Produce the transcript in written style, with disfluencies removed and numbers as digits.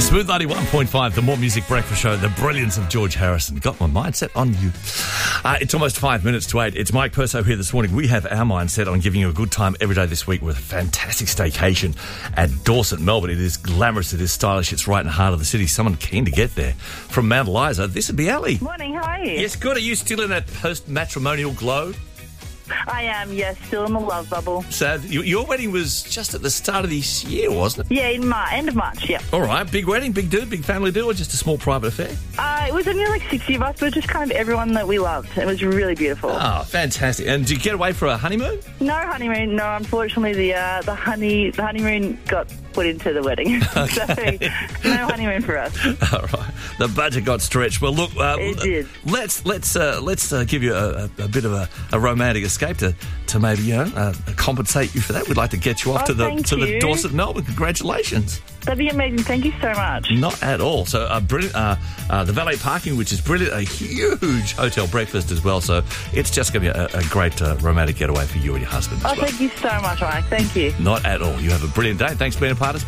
Smooth 91.5, the More Music Breakfast Show, the brilliance of George Harrison. Got my mindset on you. It's almost 5 minutes to 8. It's Mike Perso here this morning. We have our mindset on giving you a good time every day this week with a fantastic staycation at Dorset, Melbourne. It is glamorous, it is stylish, it's right in the heart of the city. Someone keen to get there. From Mount Eliza, this would be Ali. Morning, how are you? Yes, good. Are you still in that post-matrimonial glow? I am, yes, still in the love bubble. So your wedding was just at the start of this year, wasn't it? Yeah, in end of March, yeah. All right, big wedding, big dude, big family deal, or just a small private affair? It was only like 60 of us, but just kind of everyone that we loved. It was really beautiful. Oh, fantastic. And did you get away for a honeymoon? No honeymoon, no. Unfortunately, the honeymoon got put into the wedding. Okay. So, no honeymoon for us. All right. The budget got stretched. Well, look, it did. Let's give you a bit of a romantic escape to maybe compensate you for that. We'd like to get you off to the Dorset, Melbourne. Congratulations. That'd be amazing. Thank you so much. Not at all. So brilliant. The valet parking, which is brilliant. A huge hotel breakfast as well. So it's just going to be a great romantic getaway for you and your husband as well. Thank you so much, Mike. Thank you. Not at all. You have a brilliant day. Thanks for being a part of